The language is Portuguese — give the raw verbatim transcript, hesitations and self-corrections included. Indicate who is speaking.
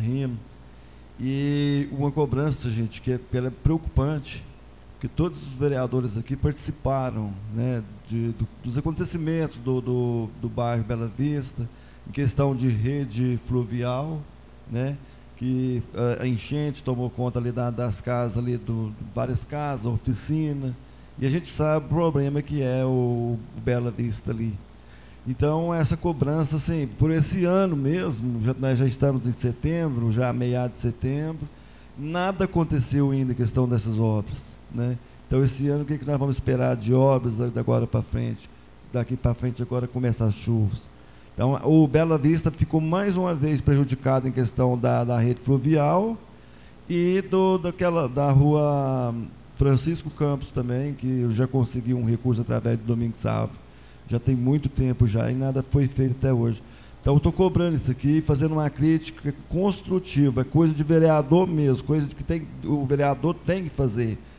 Speaker 1: rima. E uma cobrança, gente, que é, que ela é preocupante, porque todos os vereadores aqui participaram, né, de, do, dos acontecimentos do, do, do bairro Bela Vista, em questão de rede fluvial, né, que a, a enchente tomou conta ali da, das casas, ali do, várias casas, oficina, e a gente sabe o problema que é o, o Bela Vista ali. Então, essa cobrança, assim, por esse ano mesmo, já, nós já estamos em setembro, já meados de setembro, nada aconteceu ainda em questão dessas obras, né? Então, esse ano, o que, que nós vamos esperar de obras da agora para frente? Daqui para frente, agora começar as chuvas. Então, o Bela Vista ficou mais uma vez prejudicado em questão da, da rede fluvial e do, daquela, da rua Francisco Campos também, que já conseguiu um recurso através do Domingos Sávio. Já tem muito tempo já e nada foi feito até hoje. Então, eu estou cobrando isso aqui, fazendo uma crítica construtiva, é coisa de vereador mesmo, coisa de que tem, o vereador tem que fazer.